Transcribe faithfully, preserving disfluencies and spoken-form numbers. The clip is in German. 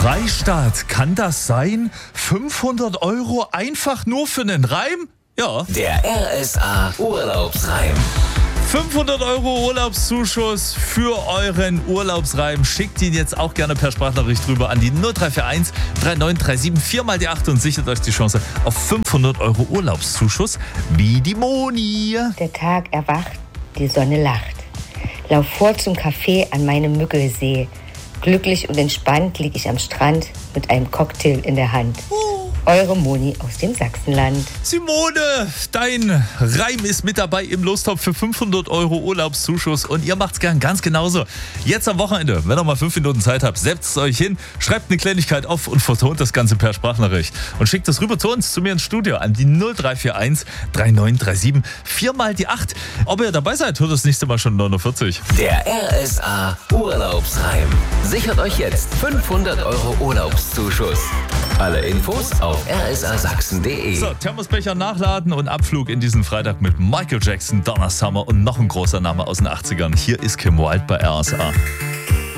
Freistaat, kann das sein? fünfhundert Euro einfach nur für einen Reim? Ja. Der R S A Urlaubsreim. fünfhundert Euro Urlaubszuschuss für euren Urlaubsreim. Schickt ihn jetzt auch gerne per Sprachnachricht rüber an die null drei vier eins drei neun drei sieben vier mal die acht und sichert euch die Chance auf fünfhundert Euro Urlaubszuschuss wie die Moni. Der Tag erwacht, die Sonne lacht. Lauf vor zum Café an meinem Müggelsee. Glücklich und entspannt lieg ich am Strand mit einem Cocktail in der Hand. Eure Moni aus dem Sachsenland. Simone, dein Reim ist mit dabei im Lostopf für fünfhundert Euro Urlaubszuschuss und ihr macht's gern ganz genauso. Jetzt am Wochenende, wenn ihr mal fünf Minuten Zeit habt, setzt euch hin, schreibt eine Kleinigkeit auf und vertont das Ganze per Sprachnachricht und schickt es rüber zu uns, zu mir ins Studio an die null drei vier eins drei neun drei sieben vier mal die acht. Ob ihr dabei seid, hört das nächste Mal schon neunundvierzig. Der R S A Urlaubsreim. Sichert euch jetzt fünfhundert Euro Urlaubszuschuss. Alle Infos auf r s a sachsen punkt d e. So, Thermosbecher nachladen und Abflug in diesen Freitag mit Michael Jackson, Donna Summer und noch ein großer Name aus den achtzigern. Hier ist Kim Wilde bei R S A.